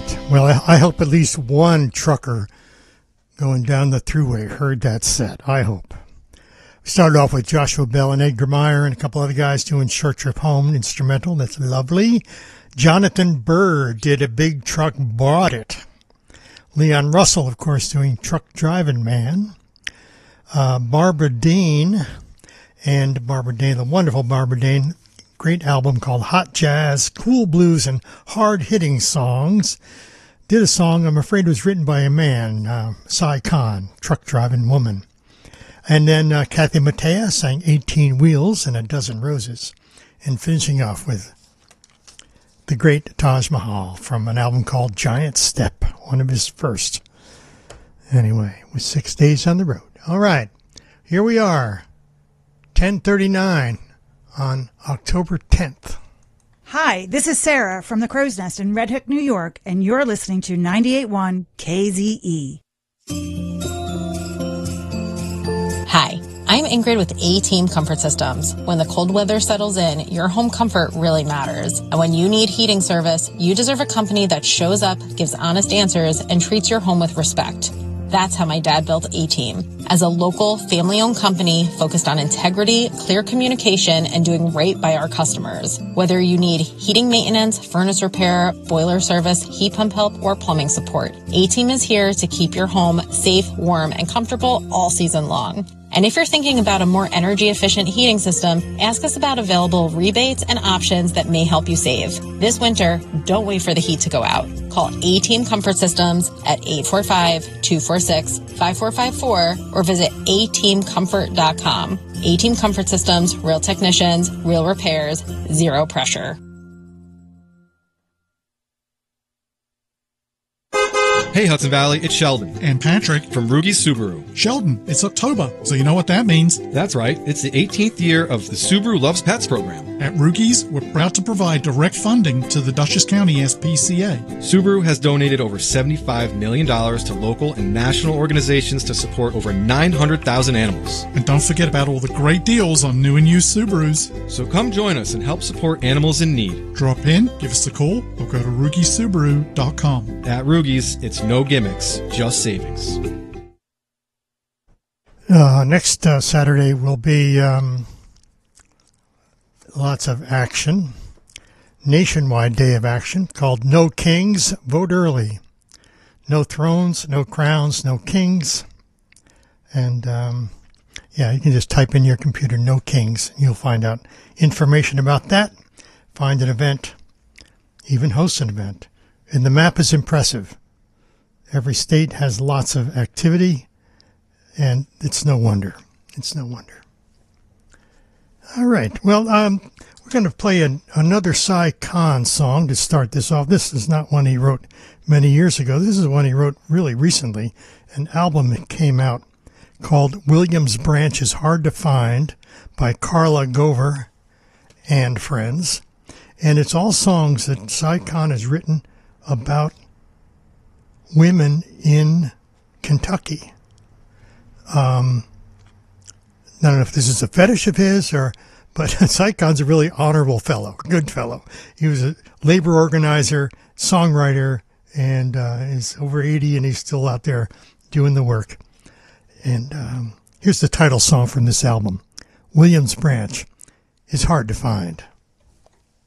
right. Well, I hope at least one trucker going down the thruway heard that set. I hope. We started off with Joshua Bell and Edgar Meyer and a couple other guys doing Short Trip Home instrumental. That's lovely. Jonathan Burr did A Big Truck Bought It. Leon Russell, of course, doing Truck Driving Man. Barbara Dean, the wonderful Barbara Dean, great album called Hot Jazz, Cool Blues, and Hard-Hitting Songs. Did a song, I'm afraid it was written by a man, Cy Khan, Truck Driving Woman. And then Kathy Mattea sang 18 Wheels and a Dozen Roses. And finishing off with the great Taj Mahal from an album called Giant Step, one of his first. Anyway, with 6 days on the road. All right, here we are, 10:39 on October 10th. Hi, this is Sarah from the Crow's Nest in Red Hook, New York, and you're listening to 98.1 KZE. Hi, I'm Ingrid with A-Team Comfort Systems. When the cold weather settles in, your home comfort really matters. And when you need heating service, you deserve a company that shows up, gives honest answers, and treats your home with respect. That's how my dad built A-Team. As a local, family-owned company focused on integrity, clear communication, and doing right by our customers. Whether you need heating maintenance, furnace repair, boiler service, heat pump help, or plumbing support, A-Team is here to keep your home safe, warm, and comfortable all season long. And if you're thinking about a more energy-efficient heating system, ask us about available rebates and options that may help you save. This winter, don't wait for the heat to go out. Call A-Team Comfort Systems at 845-246-5454 or visit ateamcomfort.com. A-Team Comfort Systems, real technicians, real repairs, zero pressure. Hey Hudson Valley, it's Sheldon. And Patrick. From Rugi's Subaru. Sheldon, it's October, so you know what that means. That's right, it's the 18th year of the Subaru Loves Pets program. At Rugi's, we're proud to provide direct funding to the Dutchess County SPCA. Subaru has donated over $75 million to local and national organizations to support over 900,000 animals. And don't forget about all the great deals on new and used Subarus. So come join us and help support animals in need. Drop in, give us a call, or go to RugiSubaru.com. At Rugi's, it's no gimmicks, just savings. Next Saturday will be lots of action. Nationwide day of action called No Kings, Vote Early. No thrones, no crowns, no kings. And, you can just type in your computer, No Kings, and you'll find out information about that, find an event, even host an event. And the map is impressive. Every state has lots of activity, and it's no wonder. It's no wonder. All right. Well, we're going to play another Cy Khan song to start this off. This is not one he wrote many years ago. This is one he wrote really recently, an album that came out called Williams Branch is Hard to Find by Carla Gover and Friends. And it's all songs that Cy Khan has written about women in Kentucky. I don't know if this is a fetish of his but Cy Khan's a really honorable fellow, good fellow. He was a labor organizer, songwriter, and is over 80 and he's still out there doing the work. And here's the title song from this album. Williams Branch is Hard to Find.